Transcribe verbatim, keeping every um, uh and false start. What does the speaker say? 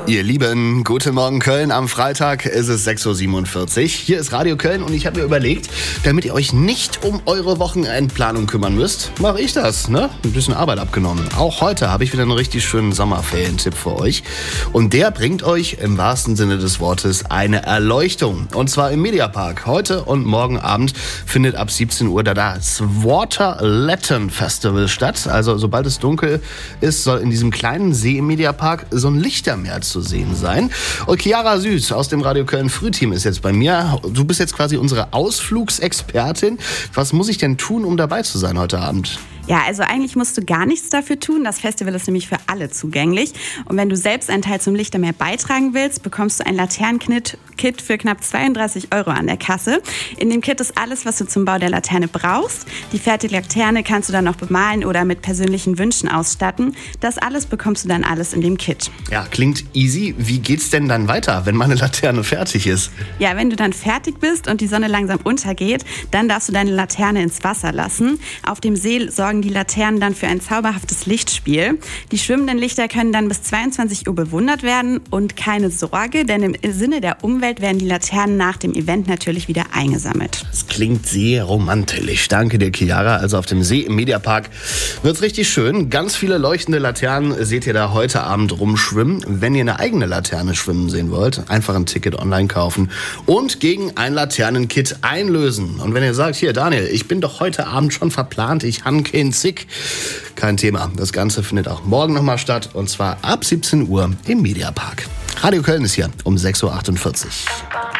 Ihr Lieben, guten Morgen Köln. Am Freitag ist es sechs Uhr siebenundvierzig. Hier ist Radio Köln und ich habe mir überlegt, damit ihr euch nicht um eure Wochenendplanung kümmern müsst, mache ich das, ne? Ein bisschen Arbeit abgenommen. Auch heute habe ich wieder einen richtig schönen Sommerferien-Tipp für euch. Und der bringt euch im wahrsten Sinne des Wortes eine Erleuchtung. Und zwar im Mediapark. Heute und morgen Abend findet ab siebzehn Uhr da das Water Lantern Festival statt. Also sobald es dunkel ist, soll in diesem kleinen See im Mediapark so ein Lichtermeer zu sehen sein. Und Chiara Süß aus dem Radio Köln Frühteam ist jetzt bei mir. Du bist jetzt quasi unsere Ausflugsexpertin. Was muss ich denn tun, um dabei zu sein heute Abend? Ja, also eigentlich musst du gar nichts dafür tun. Das Festival ist nämlich für alle zugänglich. Und wenn du selbst einen Teil zum Lichtermeer beitragen willst, bekommst du ein Laternenkit für knapp zweiunddreißig Euro an der Kasse. In dem Kit ist alles, was du zum Bau der Laterne brauchst. Die fertige Laterne kannst du dann noch bemalen oder mit persönlichen Wünschen ausstatten. Das alles bekommst du dann alles in dem Kit. Ja, klingt easy. Wie geht's denn dann weiter, wenn meine Laterne fertig ist? Ja, wenn du dann fertig bist und die Sonne langsam untergeht, dann darfst du deine Laterne ins Wasser lassen. Auf dem See sorgen die Laternen dann für ein zauberhaftes Lichtspiel. Die schwimmenden Lichter können dann bis zweiundzwanzig Uhr bewundert werden. Und keine Sorge, denn im Sinne der Umwelt werden die Laternen nach dem Event natürlich wieder eingesammelt. Das klingt sehr romantisch. Danke dir, Chiara. Also auf dem See im Mediapark wird's richtig schön. Ganz viele leuchtende Laternen seht ihr da heute Abend rumschwimmen. Wenn ihr eine eigene Laterne schwimmen sehen wollt, einfach ein Ticket online kaufen und gegen ein Laternenkit einlösen. Und wenn ihr sagt, hier Daniel, ich bin doch heute Abend schon verplant, ich han kein Zick. Kein Thema. Das Ganze findet auch morgen nochmal statt und zwar ab siebzehn Uhr im Mediapark. Radio Köln ist hier um sechs Uhr achtundvierzig.